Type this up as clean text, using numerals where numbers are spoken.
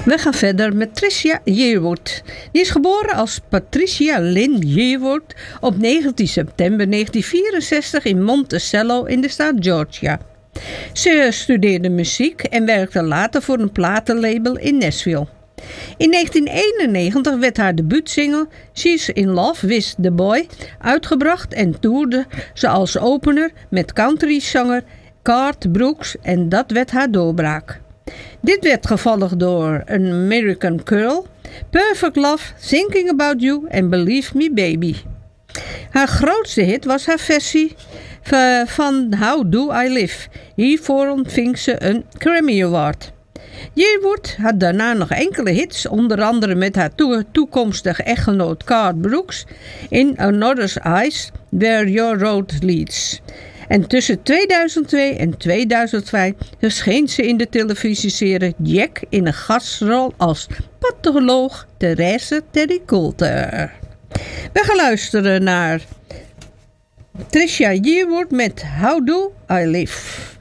We gaan verder met Tricia Yearwood. Die is geboren als Patricia Lynn Yearwood op 19 september 1964 in Monticello in de staat Georgia. Ze studeerde muziek en werkte later voor een platenlabel in Nashville. In 1991 werd haar debuutsingle She's in Love with the Boy uitgebracht en toerde ze als opener met countryzanger Garth Brooks en dat werd haar doorbraak. Dit werd gevolgd door An American Girl, Perfect Love, Thinking About You en Believe Me Baby. Haar grootste hit was haar versie van How Do I Live. Hiervoor ontving ze een Grammy Award. Yearwood had daarna nog enkele hits, onder andere met haar toekomstige echtgenoot Garth Brooks in Another's Eyes, Where Your Road Leads. En tussen 2002 en 2005 verscheen ze in de televisieserie Jack in een gastrol als patholoog Therese Terry Coulter. We gaan luisteren naar Tricia Yearwood met How Do I Live.